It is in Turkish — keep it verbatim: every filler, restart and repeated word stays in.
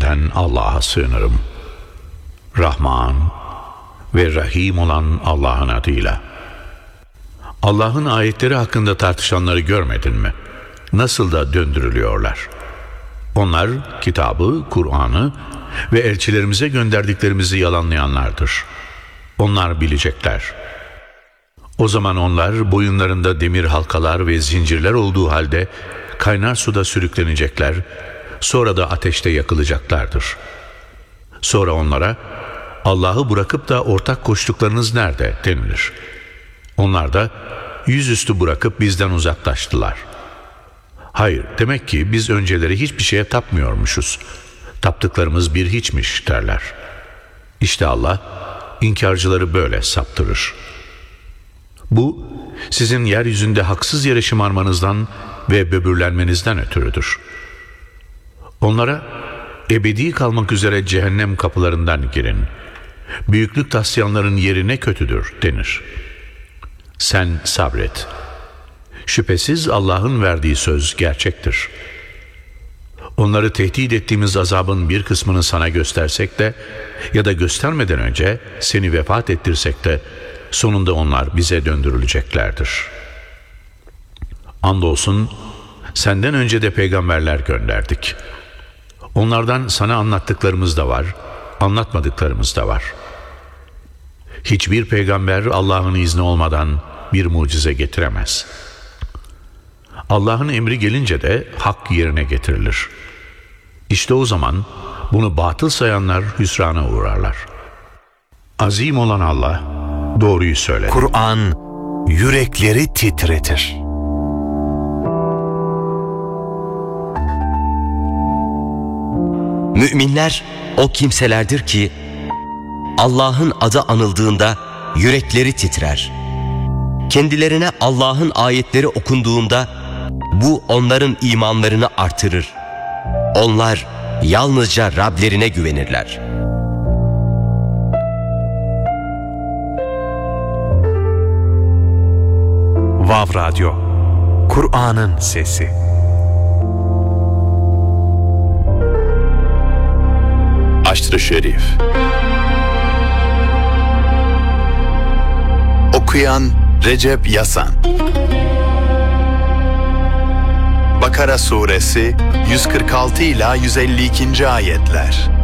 şerrinden Allah'a sığınırım. Rahman ve Rahim olan Allah'ın adıyla. Allah'ın ayetleri hakkında tartışanları görmedin mi? Nasıl da döndürülüyorlar. Onlar kitabı, Kur'an'ı ve elçilerimize gönderdiklerimizi yalanlayanlardır. Onlar bilecekler. O zaman onlar boyunlarında demir halkalar ve zincirler olduğu halde kaynar suda sürüklenecekler, sonra da ateşte yakılacaklardır. Sonra onlara, Allah'ı bırakıp da ortak koştuklarınız nerede denilir. Onlar da yüzüstü bırakıp bizden uzaklaştılar. Hayır, demek ki biz önceleri hiçbir şeye tapmıyormuşuz. Taptıklarımız bir hiçmiş derler. İşte Allah inkarcıları böyle saptırır. Bu sizin yeryüzünde haksız yere şımarmanızdan ve böbürlenmenizden ötürüdür. Onlara ebedi kalmak üzere cehennem kapılarından girin. Büyüklük taslayanların yeri ne kötüdür denir. Sen sabret. Şüphesiz Allah'ın verdiği söz gerçektir. Onları tehdit ettiğimiz azabın bir kısmını sana göstersek de ya da göstermeden önce seni vefat ettirsek de sonunda onlar bize döndürüleceklerdir. Andolsun senden önce de peygamberler gönderdik. Onlardan sana anlattıklarımız da var, anlatmadıklarımız da var. Hiçbir peygamber Allah'ın izni olmadan bir mucize getiremez. Allah'ın emri gelince de hak yerine getirilir. İşte o zaman bunu batıl sayanlar hüsrana uğrarlar. Azim olan Allah doğruyu söyler. Kur'an yürekleri titretir. Müminler o kimselerdir ki Allah'ın adı anıldığında yürekleri titrer. Kendilerine Allah'ın ayetleri okunduğunda bu onların imanlarını artırır. Onlar yalnızca Rablerine güvenirler. Vav Radyo, Kur'an'ın sesi. Aşr-ı Şerif. Okuyan Recep Yasan. Bakara Suresi yüz kırk altı ila yüz elli iki. ayetler.